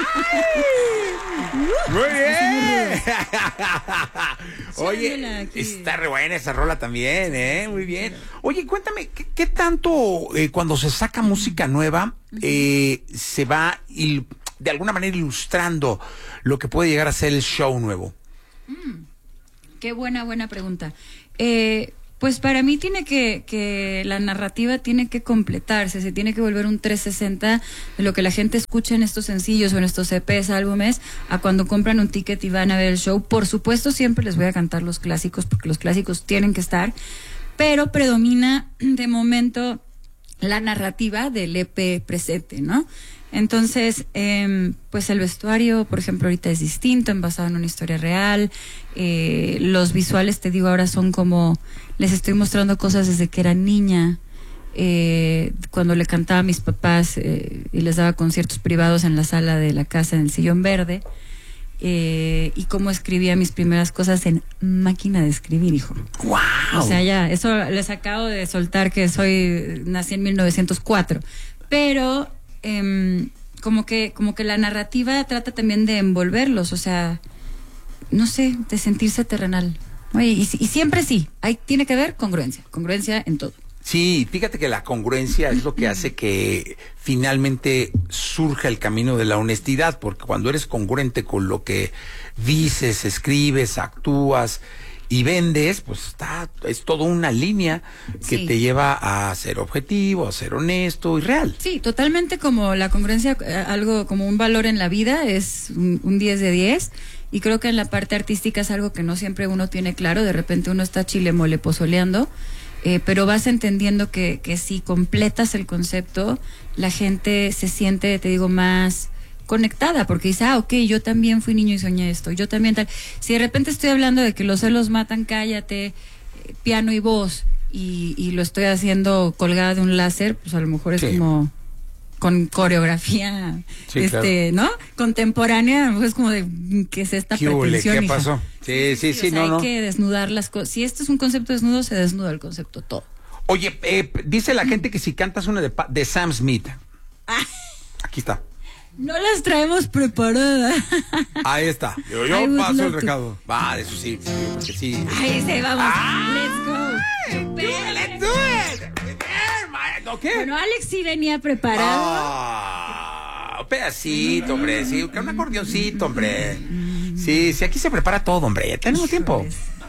Muy bien. Oye, está re buena esa rola también, ¿eh? Muy bien. Oye, cuéntame, ¿qué tanto cuando se saca música nueva se va de alguna manera ilustrando lo que puede llegar a ser el show nuevo? Qué buena pregunta. Pues para mí tiene que la narrativa tiene que completarse, se tiene que volver un 360 de lo que la gente escucha en estos sencillos o en estos EPs, álbumes, a cuando compran un ticket y van a ver el show. Por supuesto, siempre les voy a cantar los clásicos, porque los clásicos tienen que estar, pero predomina de momento la narrativa del EP presente, ¿no? Entonces, pues el vestuario, por ejemplo, ahorita es distinto, basado en una historia real. Los visuales, te digo, ahora son como, les estoy mostrando cosas desde que era niña, cuando le cantaba a mis papás y les daba conciertos privados en la sala de la casa, en el sillón verde, y cómo escribía mis primeras cosas en máquina de escribir, hijo. ¡Wow! O sea, ya, eso les acabo de soltar que nací en 1904, pero como que la narrativa trata también de envolverlos, o sea, no sé, de sentirse terrenal. Oye, y siempre sí, tiene que haber congruencia en todo. Sí, fíjate que la congruencia es lo que hace que finalmente surja el camino de la honestidad, porque cuando eres congruente con lo que dices, escribes, actúas y vendes, pues es toda una línea que te lleva a ser objetivo, a ser honesto y real. Sí, totalmente, como la congruencia, algo como un valor en la vida, es un 10 de 10, y creo que en la parte artística es algo que no siempre uno tiene claro. De repente uno está chile mole pozoleando, pero vas entendiendo que si completas el concepto, la gente se siente, te digo, más conectada, porque dice, ok, yo también fui niño y soñé esto, yo también tal. Si de repente estoy hablando de que los celos matan, cállate, piano y voz, y lo estoy haciendo colgada de un láser, pues a lo mejor es como con coreografía, claro, ¿no? Contemporánea, es como de que es esta pretensión. ¿Qué pasó? Sí, hay que desnudar las cosas. Si esto es un concepto desnudo, se desnuda el concepto todo. Oye, dice la gente que si cantas una de Sam Smith. Aquí está. No las traemos preparadas. Ahí está. Yo paso el recado. Va, eso sí, porque sí. Ahí se vamos. Let's go. Let's do it. ¿Okay? Bueno, Alex sí venía preparado. Un pedacito, hombre. Sí, un acordeoncito, hombre. Sí, aquí se prepara todo, hombre. Tenemos tiempo.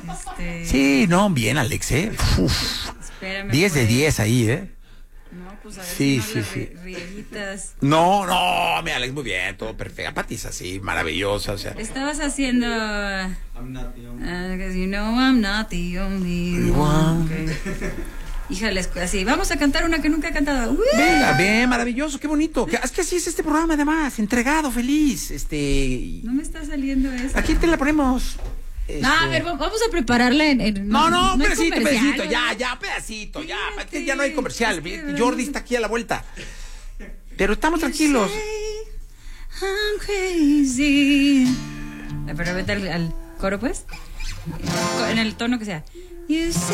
Sí, no, bien, Alex, Espérame. 10 de 10 ahí, No, pues a ver sí. rieguitas. No, mi Alex, muy bien, todo perfecto. Patis así, maravillosa, o sea. Estabas haciendo I'm not the only because you know I'm not the only one. Okay. Híjales, así, vamos a cantar una que nunca he cantado. Venga, bien, maravilloso, qué bonito. Es que así es este programa, además, entregado, feliz. No me está saliendo eso. Aquí te la ponemos. A ver, vamos a prepararla No, pedacito, ya, pedacito, ya. Ya no hay comercial. Jordi está aquí a la vuelta. Pero estamos tranquilos. I'm crazy. Pero vete al coro, pues. En el tono que sea. You say